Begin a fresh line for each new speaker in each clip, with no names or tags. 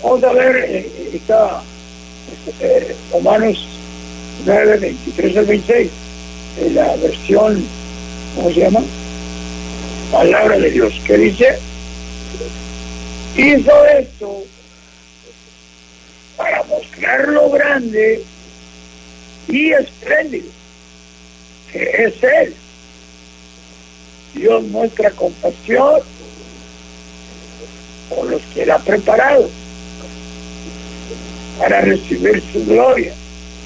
Vamos a ver Romanos 9, 23 al 26, en la versión, ¿cómo se llama? Palabra de Dios, que dice: hizo esto para mostrar lo grande y espléndido que es Él. Dios muestra compasión por los que Él ha preparado para recibir su gloria.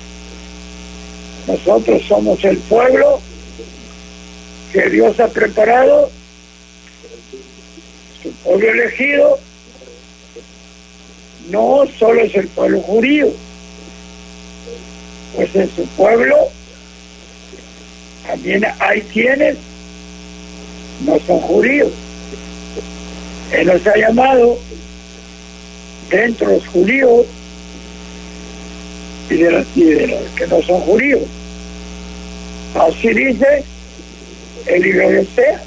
Nosotros somos el pueblo que Dios ha preparado, su pueblo elegido. No solo es el pueblo judío, pues en su pueblo también hay quienes no son judíos. Él los ha llamado dentro de los judíos y de los que no son judíos. Así dice el libro de Oseas: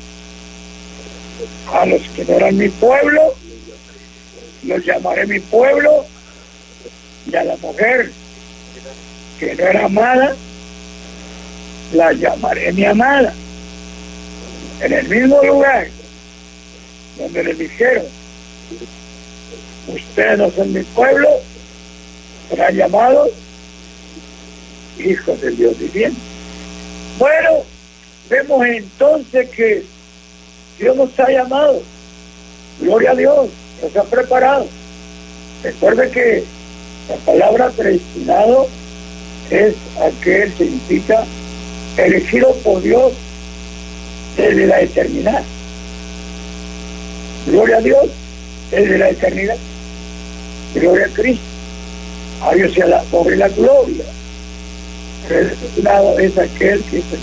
a los que no eran mi pueblo los llamaré mi pueblo, y a la mujer que no era amada la llamaré mi amada. En el mismo lugar donde le dijeron: ustedes no son mi pueblo, serán llamados hijos del Dios viviente. Bueno, vemos entonces que Dios nos ha llamado. Gloria a Dios, nos ha preparado. Recuerde que la palabra predestinado es aquel, significa elegido por Dios desde la eternidad. Gloria a Dios, desde la eternidad. Gloria a Cristo. A Dios sea la gloria. Predestinado es aquel que